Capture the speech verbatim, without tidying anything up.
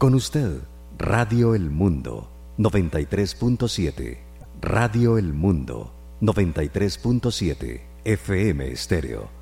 Con usted, Radio El Mundo, noventa y tres punto siete. Radio El Mundo, noventa y tres punto siete, F M Estéreo.